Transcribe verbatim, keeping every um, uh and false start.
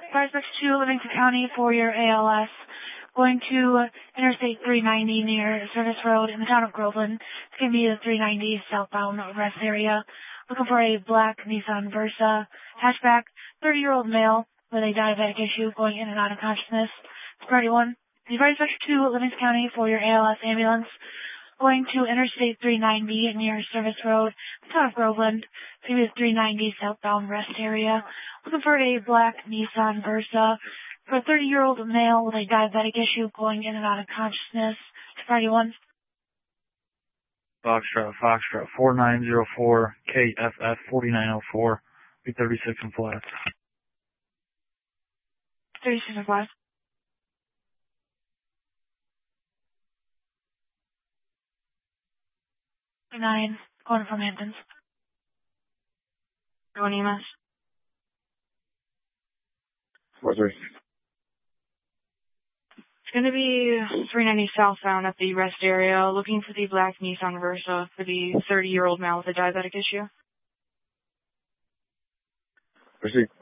Fire Dispatch two, Livingston County for your A L S. Going to Interstate three ninety near Service Road in the town of Groveland. It's going to be the three ninety southbound rest area. Looking for a black Nissan Versa hatchback, thirty-year-old male with a diabetic issue going in and out of consciousness. It's Priority one. The Fire Dispatch two, Livingston County for your A L S ambulance. Going to Interstate three ninety near Service Road, the town of Groveland. It's going to be the three ninety southbound rest area. Looking for a black Nissan Versa for a thirty-year-old male with a diabetic issue going in and out of consciousness. It's Priority one. Foxtrot, Foxtrot, four nine zero four, K F F forty-nine oh four, B thirty-six and flat. thirty-six and flat. nine, calling from Hamptons. Going E M S. four three. It's going to be three ninety southbound at the rest area, looking for the black Nissan Versa for the thirty-year-old male with a diabetic issue. Proceed.